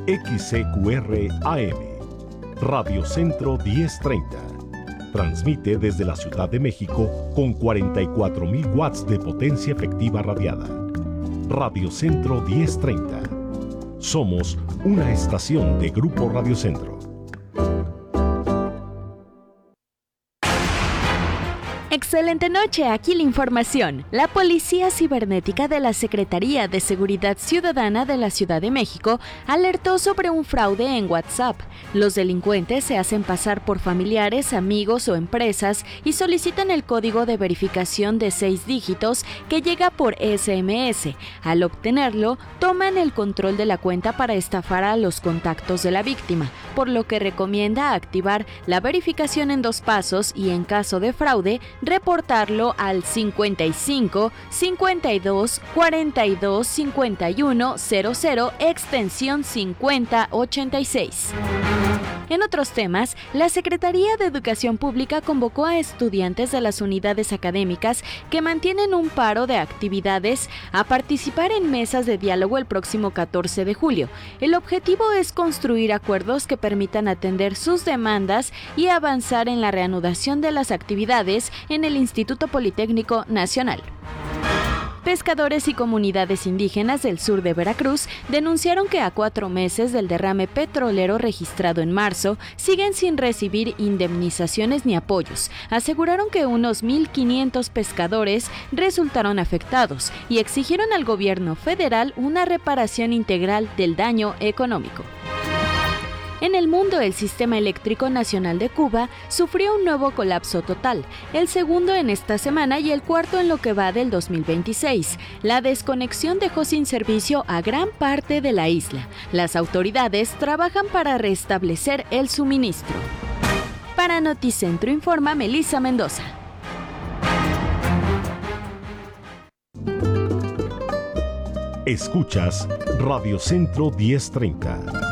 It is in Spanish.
XCQR AM, Radio Centro 1030. Transmite desde la Ciudad de México con 44,000 watts de potencia efectiva radiada. Radio Centro 1030. Somos una estación de Grupo Radio Centro. Excelente noche, aquí la información. La Policía Cibernética de la Secretaría de Seguridad Ciudadana de la Ciudad de México alertó sobre un fraude en WhatsApp. Los delincuentes se hacen pasar por familiares, amigos o empresas y solicitan el código de verificación de 6 dígitos que llega por SMS. Al obtenerlo, toman el control de la cuenta para estafar a los contactos de la víctima, por lo que recomienda activar la verificación en 2 pasos y en caso de fraude, reportarlo al 55 52 42 51 00 extensión 5086. En otros temas, la Secretaría de Educación Pública convocó a estudiantes de las unidades académicas que mantienen un paro de actividades a participar en mesas de diálogo el próximo 14 de julio. El objetivo es construir acuerdos que permitan atender sus demandas y avanzar en la reanudación de las actividades en el Instituto Politécnico Nacional. Pescadores y comunidades indígenas del sur de Veracruz denunciaron que a 4 meses del derrame petrolero registrado en marzo, siguen sin recibir indemnizaciones ni apoyos. Aseguraron que unos 1,500 pescadores resultaron afectados y exigieron al gobierno federal una reparación integral del daño económico. En el mundo, el Sistema Eléctrico Nacional de Cuba sufrió un nuevo colapso total, el segundo en esta semana y el cuarto en lo que va del 2026. La desconexión dejó sin servicio a gran parte de la isla. Las autoridades trabajan para restablecer el suministro. Para Noticentro informa Melissa Mendoza. Escuchas Radio Centro 1030.